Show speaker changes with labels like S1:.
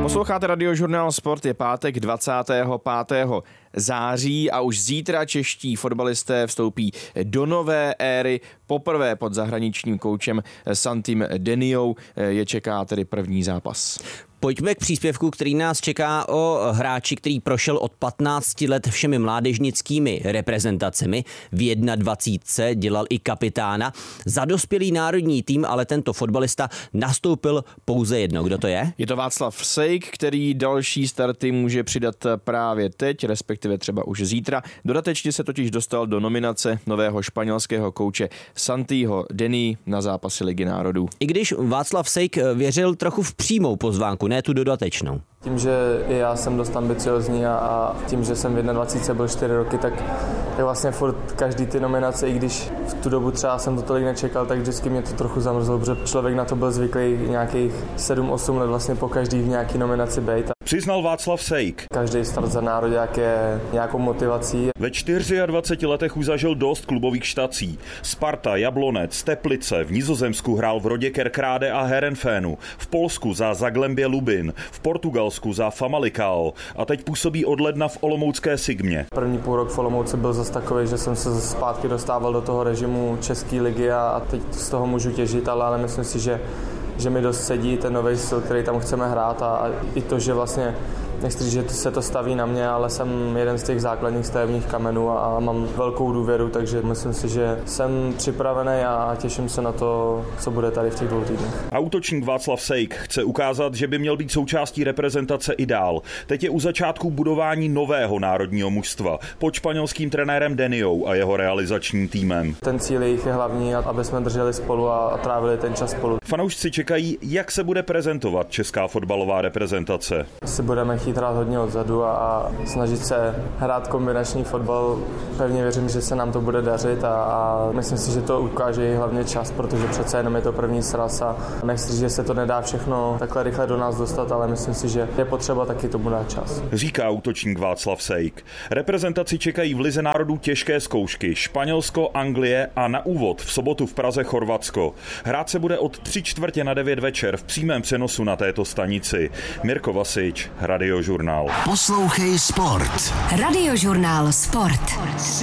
S1: Posloucháte Radiožurnál Sport, je pátek 25. září a už zítra čeští fotbalisté vstoupí do nové éry. Poprvé pod zahraničním koučem Santim Deniou je čeká tedy první zápas.
S2: Pojďme k příspěvku, který nás čeká o hráči, který prošel od 15 let všemi mládežnickými reprezentacemi. V 21 dělal i kapitána. Za dospělý národní tým ale tento fotbalista nastoupil pouze jedno. Kdo to je?
S1: Je to Václav Sejk, který další starty může přidat právě teď, respektive třeba už zítra. Dodatečně se totiž dostal do nominace nového španělského kouče Santiho Dení na zápasy Ligy národů.
S2: I když Václav Sejk věřil trochu v přímou pozvánku, ne tu dodatečnou.
S3: Tím, že i já jsem dost ambiciozní a tím, že jsem v 21 byl 4 roky, tak vlastně furt každý ty nominace, i když v tu dobu třeba jsem to tolik nečekal, tak vždycky mě to trochu zamrzlo, protože člověk na to byl zvyklý nějakých 7-8 let vlastně po každý v nějaký nominaci být.
S4: Přiznal Václav Sejk.
S3: Každý start za národák je nějakou motivací.
S4: Ve 24 letech už zažil dost klubových štací. Sparta, Jablonec, Teplice, v Nizozemsku hrál v Rodě Kerkrade a Heerenveenu, v Polsku za Zaglembě Lubin, v Portugalsku za Famalicão a teď působí od ledna v olomoucké Sigmě.
S3: První půl rok v Olomouci byl zase takový, že jsem se zpátky dostával do toho režimu České ligy a teď z toho můžu těžit, ale myslím si, že mi dost sedí ten nový styl, který tam chceme hrát a i to, že vlastně nechci říct, že se to staví na mě, ale jsem jeden z těch základních stavebních kamenů a mám velkou důvěru, takže myslím si, že jsem připravený a těším se na to, co bude tady v těch 2 týdnech.
S4: A útočník Václav Sejk chce ukázat, že by měl být součástí reprezentace i dál. Teď je u začátku budování nového národního mužstva pod španělským trenérem Deniou a jeho realizačním týmem.
S3: Ten cíl jejich je hlavní, aby jsme drželi spolu a trávili ten čas spolu.
S4: Fanoušci čekají, jak se bude prezentovat česká fotbalová reprezentace.
S3: Si budeme chtít hrát hodně odzadu a snažit se hrát kombinační fotbal. Pevně věřím, že se nám to bude dařit a myslím si, že to ukáže i hlavně čas, protože přece jenom je to první sraz a nechci říct, že se to nedá všechno takhle rychle do nás dostat, ale myslím si, že je potřeba taky tomu dát čas.
S4: Říká útočník Václav Sejk. Reprezentaci čekají v Lize národů těžké zkoušky. Španělsko, Anglie a na úvod v sobotu v Praze Chorvatsko. Hrát se bude od 8:45 večer v přímém přenosu na této stanici. Mirko Vasič, Radiožurnál.
S5: Poslouchej Sport.
S6: Radiožurnál Sport.